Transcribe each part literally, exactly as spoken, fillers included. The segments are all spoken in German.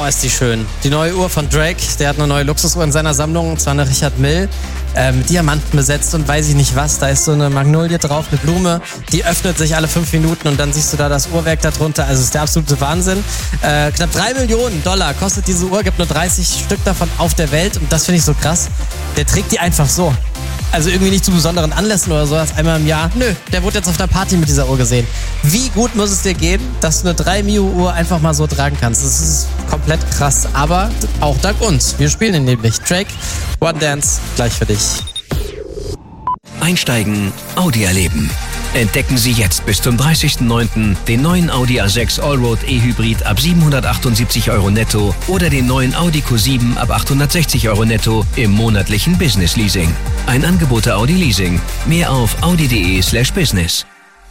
ist die schön. Die neue Uhr von Drake, der hat eine neue Luxusuhr in seiner Sammlung, und zwar eine Richard Mille, äh, mit Diamanten besetzt und weiß ich nicht was. Da ist so eine Magnolie drauf, eine Blume, die öffnet sich alle fünf Minuten und dann siehst du da das Uhrwerk darunter. Also ist der absolute Wahnsinn. Äh, knapp drei Millionen Dollar kostet diese Uhr, gibt nur dreißig Stück davon auf der Welt und das finde ich so krass. Der trägt die einfach so. Also irgendwie nicht zu besonderen Anlässen oder sowas, einmal im Jahr. Nö, der wurde jetzt auf der Party mit dieser Uhr gesehen. Wie gut muss es dir gehen, dass du eine drei Mio Uhr einfach mal so tragen kannst? Das ist komplett krass, aber auch dank uns. Wir spielen ihn nämlich. Drake, One Dance, gleich für dich. Einsteigen, Audi erleben. Entdecken Sie jetzt bis zum dreißigsten neunten den neuen Audi A sechs Allroad E-Hybrid ab siebenhundertachtundsiebzig Euro netto oder den neuen Audi Q sieben ab achthundertsechzig Euro netto im monatlichen Business Leasing. Ein Angebot der Audi Leasing. Mehr auf audi.de slash business.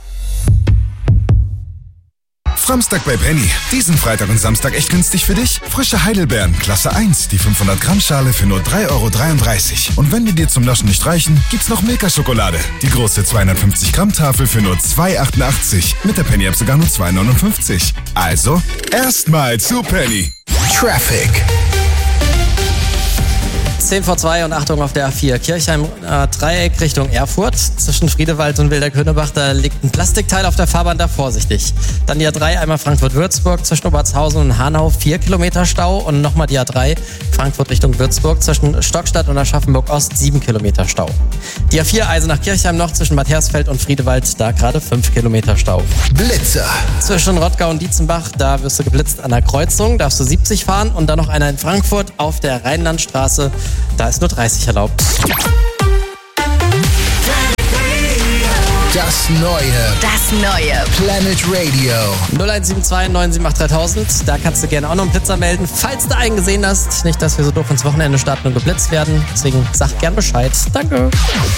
Framstag bei Penny. Diesen Freitag und Samstag echt günstig für dich? Frische Heidelbeeren, Klasse eins, die fünfhundert Gramm Schale für nur drei Euro dreiunddreißig. Und wenn die dir zum Naschen nicht reichen, gibt's noch Milka-Schokolade. Die große zweihundertfünfzig Gramm Tafel für nur zwei Euro achtundachtzig. Mit der Penny-App sogar nur zwei Euro neunundfünfzig. Also, erstmal zu Penny. Traffic. zehn vor zwei und Achtung auf der A vier. Kirchheim äh, Dreieck Richtung Erfurt. Zwischen Friedewald und Wilder-Könebach, da liegt ein Plastikteil auf der Fahrbahn, da vorsichtig. Dann die A drei, einmal Frankfurt-Würzburg, zwischen Obertshausen und Hanau, vier Kilometer Stau. Und nochmal die A drei, Frankfurt Richtung Würzburg, zwischen Stockstadt und Aschaffenburg-Ost, sieben Kilometer Stau. Die A vier, Eisenach-Kirchheim noch, zwischen Bad Hersfeld und Friedewald, da gerade fünf Kilometer Stau. Blitzer. Zwischen Rottgau und Dietzenbach, da wirst du geblitzt an der Kreuzung, darfst du siebzig fahren. Und dann noch einer in Frankfurt auf der Rheinlandstraße, da ist nur dreißig erlaubt. Das Neue. Das Neue. Planet Radio. null eins sieben zwei neun sieben acht dreitausend. Da kannst du gerne auch noch einen Blitzer melden, falls du einen gesehen hast. Nicht, dass wir so doof ins Wochenende starten und geblitzt werden. Deswegen sag gern Bescheid. Danke.